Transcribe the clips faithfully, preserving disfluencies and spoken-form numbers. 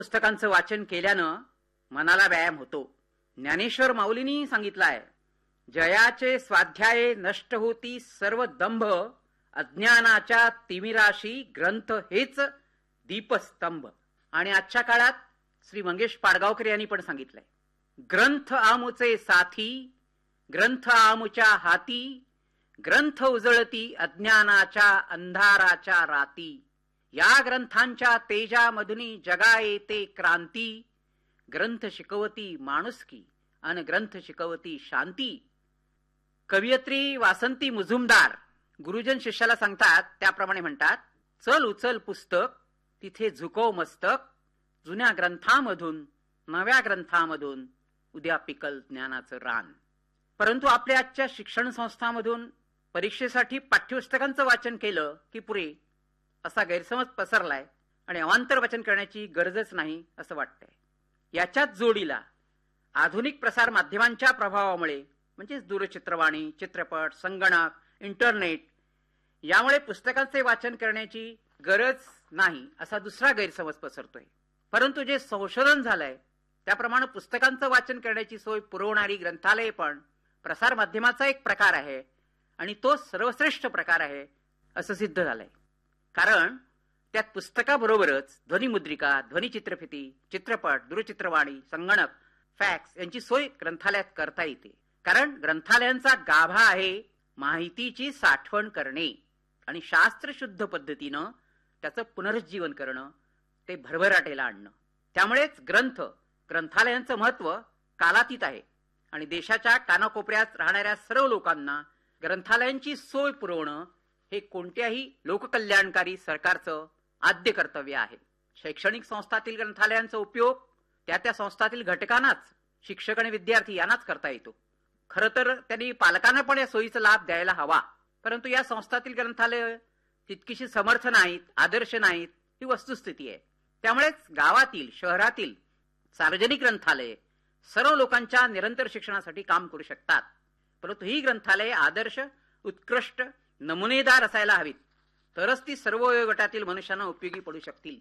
पुस्तकांचं वाचन केल्यानं मनाला व्यायाम होतो. ज्ञानेश्वर माऊलींनी सांगितलंय, जयाचे स्वाध्याये नष्ट होती सर्व दंभ, अज्ञानाच्या तिमिराशी ग्रंथ हेच दीपस्तंभ. आणि आजच्या काळात श्री मंगेश पाडगावकर यांनी पण सांगितलंय, ग्रंथ आमुचे साथी, ग्रंथ आमुच्या हाती, ग्रंथ उजळती अज्ञानाच्या अंधाराच्या राती. या ग्रंथांच्या तेजामधुनी जगा येते क्रांती, ग्रंथ शिकवती माणुसकी अन ग्रंथ शिकवती शांती. कवयित्री वासंती मुजुमदार गुरुजन शिष्याला सांगतात त्याप्रमाणे म्हणतात, चल उचल पुस्तक तिथे झुकव मस्तक, जुन्या ग्रंथामधून नव्या ग्रंथामधून उद्या पिकल ज्ञानाचं रान. परंतु आपल्या आजच्या शिक्षण संस्थांमधून परीक्षेसाठी पाठ्यपुस्तकांचं वाचन केलं की पुरे असा गैरसमज पसरलाय आणि अवांतर वाचन करण्याची गरजच नाही असं वाटतंय. याच्याच जोडीला आधुनिक प्रसार माध्यमांच्या प्रभावामुळे म्हणजेच दूरचित्रवाणी, चित्रपट, संगणक, इंटरनेट यामुळे पुस्तकांचे वाचन करण्याची गरज नाही असा दुसरा गैरसमज पसरतोय. परंतु जे संशोधन झालंय त्याप्रमाणे पुस्तकांचं वाचन करण्याची सोय पुरवणारी ग्रंथालय पण प्रसार माध्यमाचा एक प्रकार आहे आणि तो सर्वश्रेष्ठ प्रकार आहे असं सिद्ध झालंय. कारण त्यात पुस्तकाबरोबरच ध्वनिमुद्रिका, ध्वनिचित्रफिती, चित्रपट, दूरचित्रवाणी, संगणक, फॅक्स यांची सोय ग्रंथालयात करता येते. कारण ग्रंथालयांचा गाभा आहे माहितीची साठवण करणे आणि शास्त्रशुद्ध पद्धतीनं त्याचं पुनरुज्जीवन करणं, ते भरभराटेला आणणं. त्यामुळेच ग्रंथ ग्रंथालयांचं महत्व कालातीत आहे आणि देशाच्या कानाकोपऱ्यात राहणाऱ्या सर्व लोकांना ग्रंथालयांची सोय पुरवणं हे कोणत्याही लोककल्याणकारी सरकारचं आद्य कर्तव्य आहे. शैक्षणिक संस्थातील ग्रंथालयांचा उपयोग त्या त्या संस्थातील घटकांनाच, शिक्षक आणि विद्यार्थी यांनाच करता येतो. खरं तर त्यांनी पालकांना पण या सोयीचा लाभ द्यायला हवा. परंतु या संस्थातील ग्रंथालय तितकीशी समर्थ नाहीत, आदर्श नाहीत, ही वस्तुस्थिती आहे. त्यामुळेच गावातील, शहरातील सार्वजनिक ग्रंथालये सर्व लोकांच्या निरंतर शिक्षणासाठी काम करू शकतात. परंतु ही ग्रंथालये आदर्श, उत्कृष्ट, नमुनेदार असायला हवीत, तरच ती सर्व वयोगटातील मनुष्यांना उपयोगी पडू शकतील.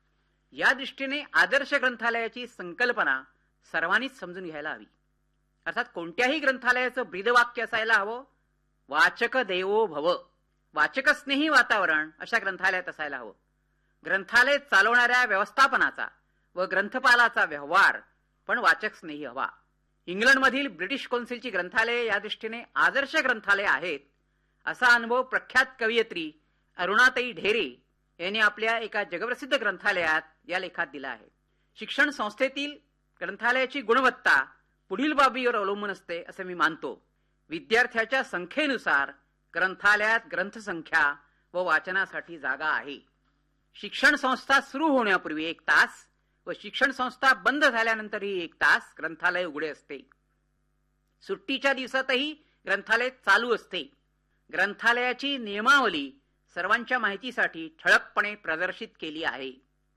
या दृष्टीने आदर्श ग्रंथालयाची संकल्पना सर्वांनीच समजून घ्यायला हवी. अर्थात कोणत्याही ग्रंथालयाचं ब्रीदवाक्य असायला हवं, वाचक देवो भव, वाचकस्नेही वातावरण अशा ग्रंथालयात असायला हवं. ग्रंथालय चालवणाऱ्या व्यवस्थापनाचा व ग्रंथपालाचा व्यवहार पण वाचक स्नेही हवा. इंग्लंडमधील ब्रिटिश कौन्सिलची ग्रंथालये या दृष्टीने आदर्श ग्रंथालय आहेत असा अनुभव प्रख्यात कवयित्री अरुणाताई ढेरे यांनी आपल्या एका जगप्रसिद्ध ग्रंथालयात या लेखात दिला आहे. शिक्षण संस्थेतील ग्रंथालयाची गुणवत्ता पुढील बाबीवर अवलंबून असते असं मी मानतो. विद्यार्थ्याच्या संख्येनुसार ग्रंथालयात ग्रंथसंख्या व वाचनासाठी जागा आहे. शिक्षण संस्था सुरू होण्यापूर्वी एक तास व शिक्षण संस्था बंद झाल्यानंतरही एक तास ग्रंथालय उघडे असते. सुट्टीच्या दिवसातही ग्रंथालय चालू असते. ग्रंथालयाची नियमावली सर्वांच्या माहितीसाठी ठळकपणे प्रदर्शित केली आहे.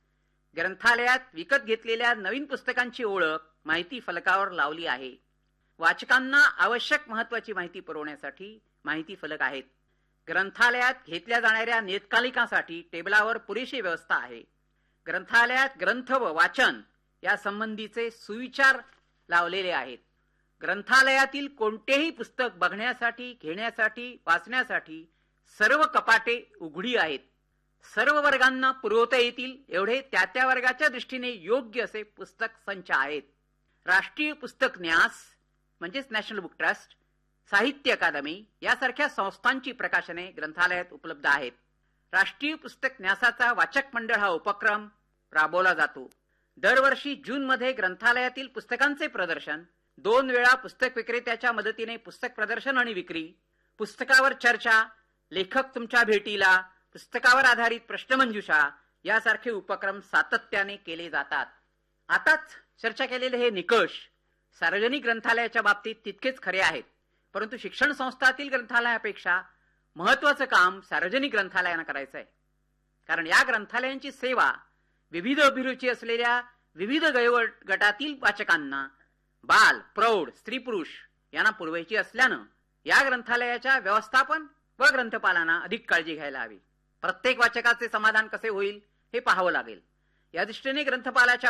ग्रंथालयात विकत घेतलेल्या नवीन पुस्तकांची ओळख माहिती फलकावर लावली आहे. वाचकांना आवश्यक महत्वाची माहिती पुरवण्यासाठी माहिती फलक आहेत. ग्रंथालयात घेतल्या जाणाऱ्या नियतकालिकांसाठी टेबलावर पुरेशी व्यवस्था आहे. ग्रंथालयात ग्रंथ व वाचन या संबंधीचे सुविचार लावलेले आहेत. ग्रंथालयातील कोणतेही पुस्तक बघण्यासाठी, घेण्यासाठी, वाचण्यासाठी सर्व कपाटे उघडी आहेत. सर्व वर्गांना पुरवता येतील एवढे त्या त्या वर्गाच्या दृष्टीने योग्य असे पुस्तक संच आहेत. राष्ट्रीय पुस्तक न्यास म्हणजेच नॅशनल बुक ट्रस्ट, साहित्य अकादमी यासारख्या संस्थांची प्रकाशने ग्रंथालयात उपलब्ध आहेत. राष्ट्रीय पुस्तक न्यासाचा वाचक मंडळ हा उपक्रम राबवला जातो. दरवर्षी जून मध्ये ग्रंथालयातील पुस्तकांचे प्रदर्शन, दोन वेळा पुस्तक विक्रेत्याच्या मदतीने पुस्तक प्रदर्शन आणि विक्री, पुस्तकावर चर्चा, लेखक तुमच्या भेटीला, पुस्तकावर आधारित प्रश्नमंजुषा यासारखे उपक्रम सातत्याने केले जातात. आताच चर्चा केलेले हे निकष सार्वजनिक ग्रंथालयाच्या बाबतीत तितकेच खरे आहेत. परंतु शिक्षण संस्थातील ग्रंथालयापेक्षा महत्वाचं काम सार्वजनिक ग्रंथालयांना करायचं आहे. कारण या ग्रंथालयांची सेवा विविध अभिरुची असलेल्या विविध वयोगटातील वाचकांना, बाल, प्रौढ, स्त्री पुरुष यांना पुरवायची असल्यानं या ग्रंथालयाच्या व्यवस्थापन व ग्रंथपालांना अधिक काळजी घ्यायला हवी. प्रत्येक वाचकाचे समाधान कसे होईल हे पाहावं लागेल. या दृष्टीने ग्रंथपालाच्या